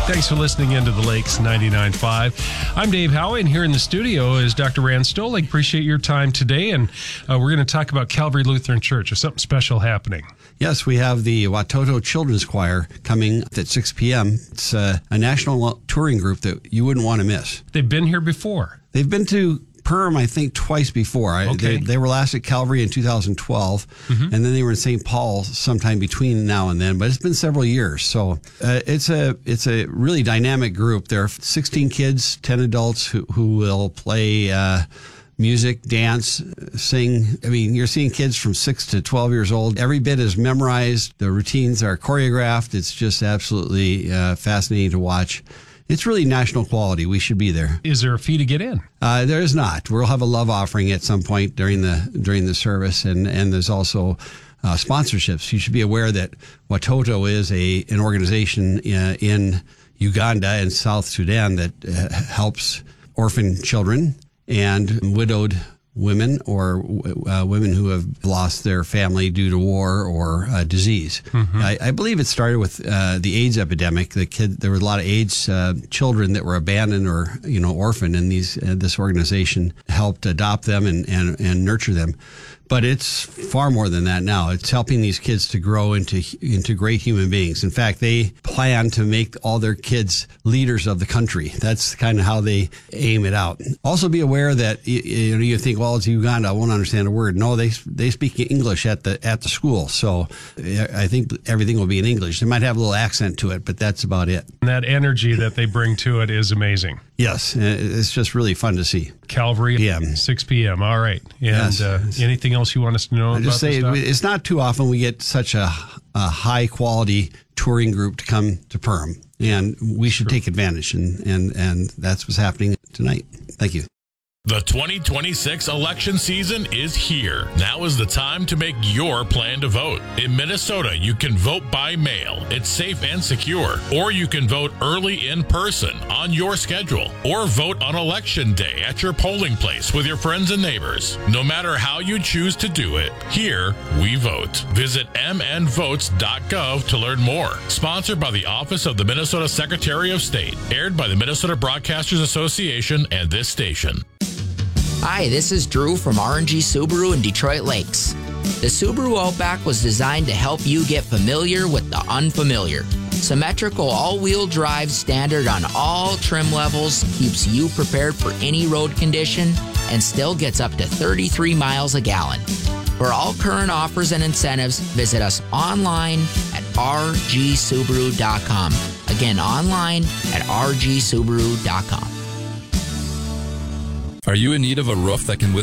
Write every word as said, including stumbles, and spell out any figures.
Thanks for listening into the Lakes ninety-nine point five. I'm Dave Howie, and here in the studio is Doctor Rand Stolig. Appreciate your time today, and uh, we're going to talk about Calvary Lutheran Church. There's something special happening. Yes, we have the Watoto Children's Choir coming at six p.m. It's uh, a national touring group that you wouldn't want to miss. They've been here before. They've been to Perham, I think, twice before. Okay. They, they were last at Calvary in two thousand twelve, mm-hmm. and then they were in Saint Paul sometime between now and then. But it's been several years, so uh, it's a it's a really dynamic group. There are sixteen kids, ten adults who who will play uh, music, dance, sing. I mean, you're seeing kids from six to twelve years old. Every bit is memorized. The routines are choreographed. It's just absolutely uh, fascinating to watch. It's really national quality. We should be there. Is there a fee to get in? Uh, there is not. We'll have a love offering at some point during the during the service, and, and there's also uh, sponsorships. You should be aware that Watoto is a an organization uh, in Uganda and South Sudan that uh, helps orphan children and widowed women or uh, women who have lost their family due to war or uh, disease. Mm-hmm. I, I believe it started with uh, the AIDS epidemic. The kid, there were a lot of AIDS uh, children that were abandoned or you know orphaned, and these uh, this organization helped adopt them and, and, and nurture them. But it's far more than that now. It's helping these kids to grow into into great human beings. In fact, they plan to make all their kids leaders of the country. That's kind of how they aim it out. Also be aware that you, you know, you think, well, it's Uganda, I won't understand a word. No, they they speak English at the at the school. So I think everything will be in English. They might have a little accent to it, but that's about it. And that energy that they bring to it is amazing. Yes, it's just really fun to see. Calvary, yeah. six p.m. All right. And yes. uh, anything else you want us to know I about just say this it's not too often we get such a, a high-quality touring group to come to Perham, and we should True. take advantage, and, and, and that's what's happening tonight. Thank you. The twenty twenty-six election season is here. Now is the time to make your plan to vote. In Minnesota, you can vote by mail. It's safe and secure. Or you can vote early in person on your schedule. Or vote on election day at your polling place with your friends and neighbors. No matter how you choose to do it, here we vote. Visit m n votes dot gov to learn more. Sponsored by the Office of the Minnesota Secretary of State. Aired by the Minnesota Broadcasters Association and this station. Hi, this is Drew from R and G Subaru in Detroit Lakes. The Subaru Outback was designed to help you get familiar with the unfamiliar. Symmetrical all-wheel drive standard on all trim levels keeps you prepared for any road condition and still gets up to thirty-three miles a gallon. For all current offers and incentives, visit us online at r g subaru dot com. Again, online at r g subaru dot com. Are you in need of a roof that can withstand